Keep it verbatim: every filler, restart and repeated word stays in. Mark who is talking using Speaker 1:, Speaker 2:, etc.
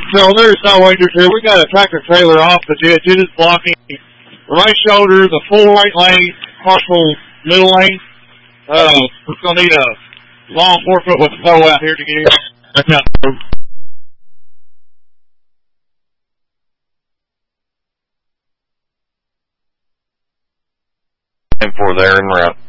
Speaker 1: So there's no wagers here. We got a tractor trailer off the ditch. It is blocking the right shoulder, the full right lane, partial middle lane. Uh, we're going to need a long four foot with a pole out here to get here.
Speaker 2: And for there en route.